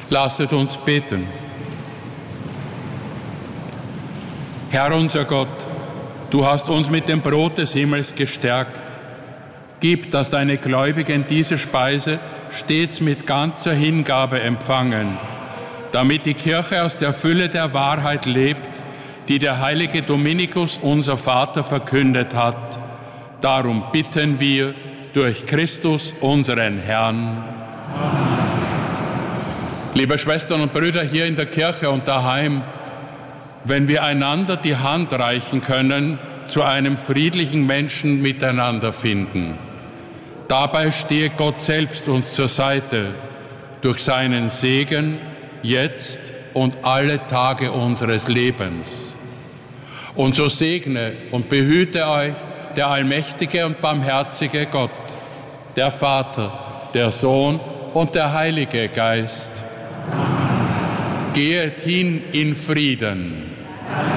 Lasset uns beten. Herr unser Gott, du hast uns mit dem Brot des Himmels gestärkt. Gib, dass deine Gläubigen diese Speise stets mit ganzer Hingabe empfangen, damit die Kirche aus der Fülle der Wahrheit lebt, die der heilige Dominikus, unser Vater, verkündet hat. Darum bitten wir durch Christus, unseren Herrn. Amen. Liebe Schwestern und Brüder hier in der Kirche und daheim, wenn wir einander die Hand reichen können, zu einem friedlichen Menschen miteinander finden. Dabei stehe Gott selbst uns zur Seite, durch seinen Segen, jetzt und alle Tage unseres Lebens. Und so segne und behüte euch der allmächtige und barmherzige Gott, der Vater, der Sohn und der Heilige Geist. Geht hin in Frieden.